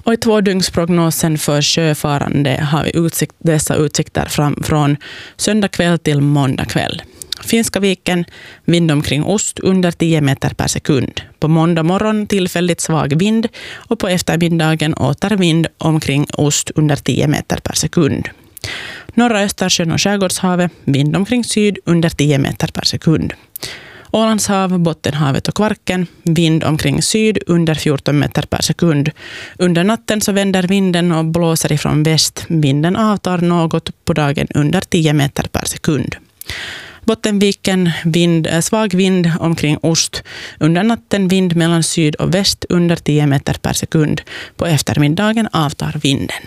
Och i 2-dygnsprognosen för sjöfarande har vi dessa utsikter från söndag kväll till måndag kväll. Finska viken, vind omkring ost under 10 meter per sekund. På måndag morgon tillfälligt svag vind och på eftermiddagen åter vind omkring ost under 10 meter per sekund. Norra Östersjön och Skärgårdshavet, vind omkring syd under 10 meter per sekund. Ålandshav, Bottenhavet och Kvarken, vind omkring syd under 14 meter per sekund. Under natten så vänder vinden och blåser ifrån väst. Vinden avtar något på dagen under 10 meter per sekund. Bottenviken, svag vind omkring ost. Under natten vind mellan syd och väst under 10 meter per sekund. På eftermiddagen avtar vinden.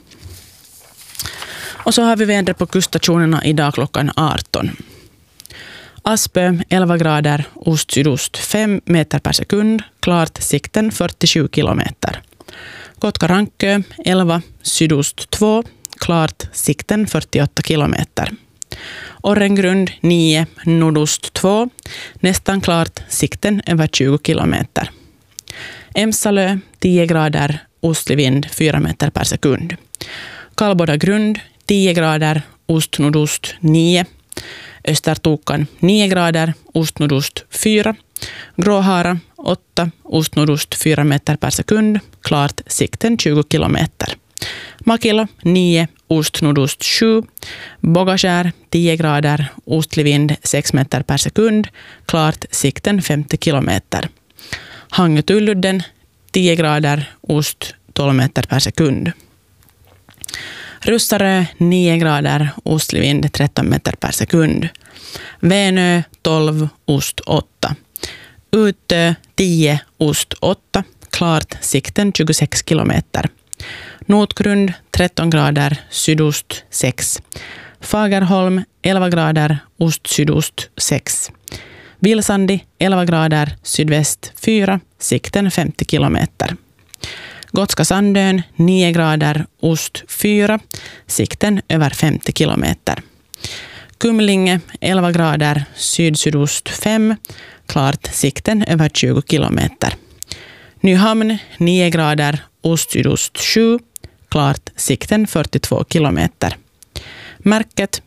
Och så har vi vädret på kuststationerna idag klockan 18. Aspö 11 grader, ost-sydost 5 meter per sekund, klart sikten 47 kilometer. Kotka-Rankö 11, sydost 2, klart sikten 48 kilometer. Orrengrund 9, nordost 2, nästan klart sikten över 20 kilometer. Emsalö 10 grader, ostlig vind 4 meter per sekund. Kallboda-grund 10 grader, ost-nordost 9. Östertokan 9 grader, ost-nordost 4. Gråhara 8, ost-nordost 4 meter per sekund, klart sikten 20 kilometer. Makilo 9, ost-nordost 7. Bogaskär 10 grader, ostlig vind 6 meter per sekund, klart sikten 50 kilometer. Hangötulludden 10 grader, ost 12 meter per sekund. Russarö 9 grader, ostlig vind 13 meter per sekund. Vänö 12, ost 8. Utö 10, ost 8, klart sikten 26 kilometer. Notgrund 13 grader, sydost 6. Fagerholm 11 grader, ost-sydost 6. Vilsandi 11 grader, sydväst 4, sikten 50 kilometer. Gotska Sandön 9 grader, ost 4, sikten över 50 kilometer. Kumlinge 11 grader, syd-sydost 5, klart sikten över 20 kilometer. Nyhamn 9 grader, ost-sydost 7, klart sikten 42 kilometer. Märket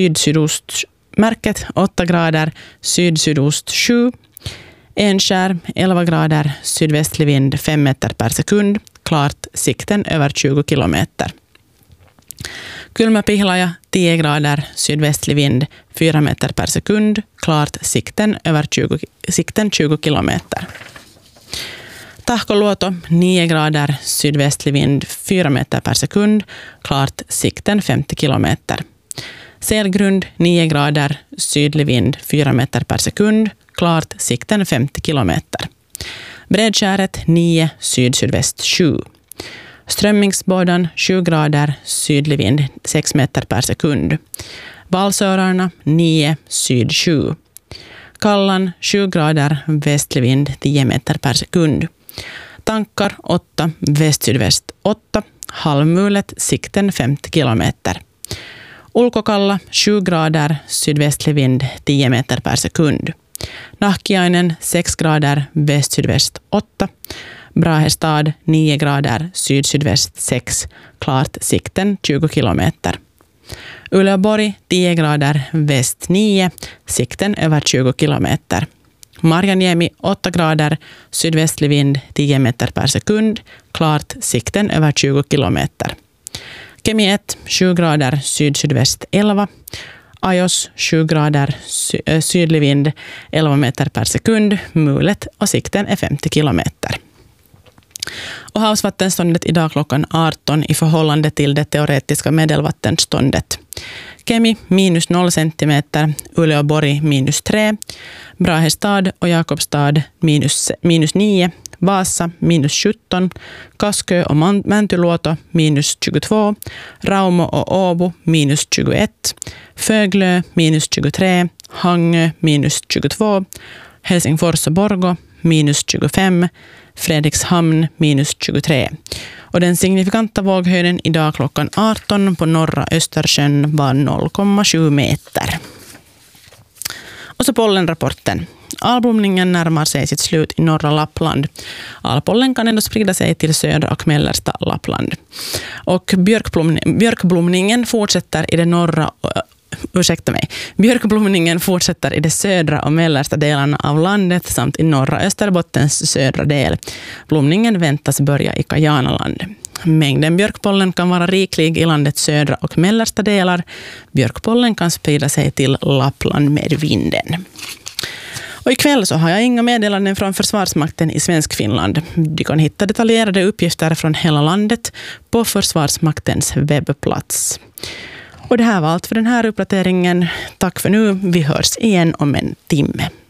8 grader, syd-sydost 7. Enskär 11 grader, sydvästlig vind 5 meter per sekund, klart sikten över 20 kilometer. Kylmäpihlaja 10 grader, sydvästlig vind 4 meter per sekund, klart sikten 20 kilometer. Tahkoluoto 9 grader, sydvästlig vind 4 meter per sekund, klart sikten 50 kilometer. Selgrund 9 grader, sydlig vind 4 meter per sekund, klart sikten 50 kilometer. Bredskäret 9, syd-sydväst 7. Strömmingsbådan 7 grader, sydlig vind 6 meter per sekund. Valsörarna 9, syd 7. Kallan 7 grader, västlig vind 10 meter per sekund. Tankar 8, väst-sydväst 8. Halvmulet sikten 50 kilometer. Ulkokalla 7 grader, sydvästlig vind 10 meter per sekund. Nahkiainen 6 grader, väst-sydväst 8. Brahestad 9 grader, syd-sydväst 6, klart sikten 20 kilometer. Uleåborg 10 grader, väst 9, sikten över 20 kilometer. Marjaniemi 8 grader, sydvästlig vind 10 meter per sekund, klart sikten över 20 kilometer. Kemi 1, 7 grader, syd-sydväst 11. Ajos 7 grader, sydlig vind 11 meter per sekund, mulet och sikten är 50 kilometer. Och havsvattenståndet idag klockan 18 i förhållande till det teoretiska medelvattenståndet. Kemi minus 0 centimeter, Uleåborg minus 3, Brahestad och Jakobstad minus 9, Vasa minus 17, Kaskö och Mäntyluoto minus 22, Raumo och Åbo minus 21, Föglö minus 23, Hangö minus 22, Helsingfors och Borgå minus 25, Fredrikshamn minus 23. Och den signifikanta våghöjden idag klockan 18 på norra Östersjön var 0,7 meter. Och så pollenrapporten. Alblomningen närmar sig sitt slut i norra Lappland. Alpollen kan ändå sprida sig till södra och mellersta Lappland. Och björkblomningen fortsätter i det norra... Björkblomningen fortsätter i de södra och mellersta delarna av landet samt i norra Österbottens södra del. Blomningen väntas börja i Kajanaland. Mängden björkpollen kan vara riklig i landets södra och mellersta delar. Björkpollen kan sprida sig till Lappland med vinden. Och ikväll så har jag inga meddelanden från Försvarsmakten i Svenskfinland. Du kan hitta detaljerade uppgifter från hela landet på Försvarsmaktens webbplats. Och det här var allt för den här uppdateringen. Tack för nu. Vi hörs igen om en timme.